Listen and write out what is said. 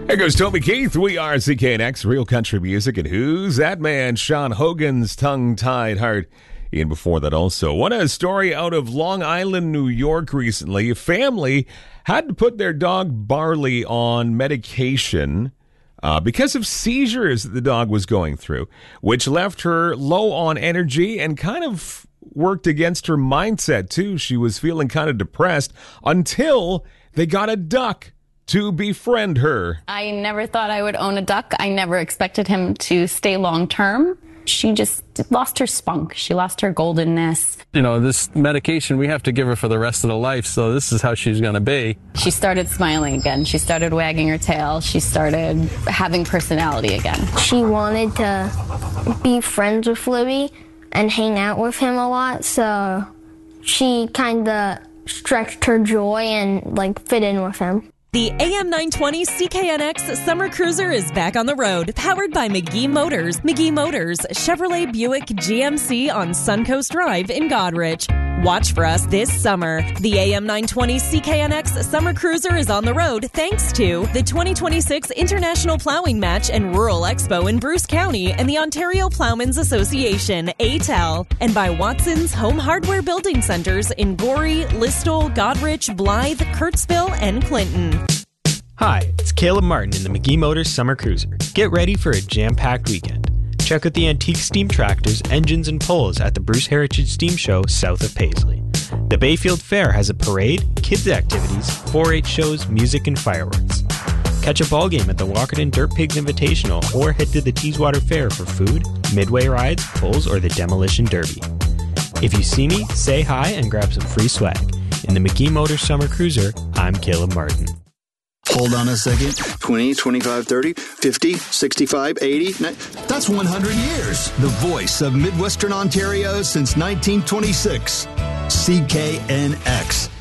There goes Toby Keith. We are CKNX, Real Country Music. And who's that man? Sean Hogan's Tongue-Tied Heart. And before that also, what a story out of Long Island, New York recently. A family had to put their dog Barley on medication because of seizures that the dog was going through, which left her low on energy and kind of worked against her mindset too. She was feeling kind of depressed until they got a duck to befriend her. I never thought I would own a duck. I never expected him to stay long term. She just lost her spunk. She lost her goldenness. You know, this medication we have to give her for the rest of the life, so this is how she's going to be. She started smiling again. She started wagging her tail. She started having personality again. She wanted to be friends with Louie and hang out with him a lot, so she kind of stretched her joy and, fit in with him. The AM 920 CKNX Summer Cruiser is back on the road, powered by McGee Motors. McGee Motors, Chevrolet Buick GMC on Suncoast Drive in Goderich. Watch for us this summer. The AM 920 CKNX Summer Cruiser is on the road thanks to the 2026 International Plowing Match and Rural Expo in Bruce County and the Ontario Plowmen's Association, ATEL, and by Watson's Home Hardware Building Centers in Gorey, Listowel, Goderich, Blythe, Kirksville, and Clinton. Hi, it's Caleb Martin in the McGee Motors Summer Cruiser. Get ready for a jam-packed weekend. Check out the antique steam tractors, engines, and poles at the Bruce Heritage Steam Show south of Paisley. The Bayfield Fair has a parade, kids' activities, 4-H shows, music, and fireworks. Catch a ball game at the Walkerton Dirt Pigs Invitational or head to the Teeswater Fair for food, midway rides, polls, or the Demolition Derby. If you see me, say hi and grab some free swag. In the McGee Motors Summer Cruiser, I'm Caleb Martin. Hold on a second. 20, 25, 30, 50, 65, 80. That's 100 years. The voice of Midwestern Ontario since 1926. CKNX.